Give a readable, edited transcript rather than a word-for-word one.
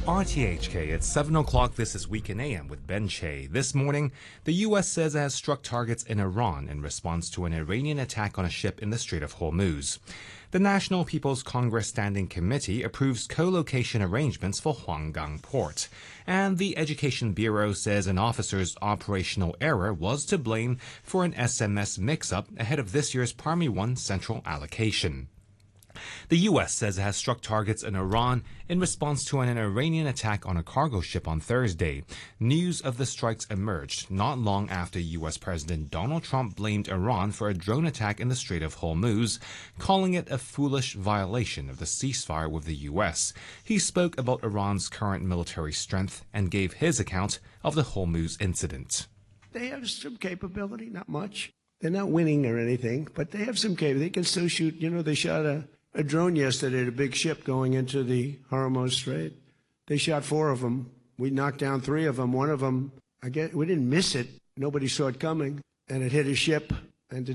RTHK, it's 7 o'clock. This is Weekend AM with Ben Che. This morning, the U.S. says it has struck targets in Iran in response to an Iranian attack on a ship in the Strait of Hormuz. The National People's Congress Standing Committee approves co-location arrangements for Huanggang Port. And the Education Bureau says an officer's operational error was to blame for an SMS mix-up ahead of this year's Primary 1 central allocation. The U.S. says it has struck targets in Iran in response to an Iranian attack on a cargo ship on Thursday. News of the strikes emerged not long after U.S. President Donald Trump blamed Iran for a drone attack in the Strait of Hormuz, calling it a foolish violation of the ceasefire with the U.S. He spoke about Iran's current military strength and gave his account of the Hormuz incident. They have some capability, not much. They're not winning or anything, but they have some capability. They can still shoot. You know, they shot a drone yesterday at a big ship going into the Hormuz Strait. They shot 4 of them. We knocked down 3 of them. One of them, I guess, we didn't miss it. Nobody saw it coming, and it hit a ship. And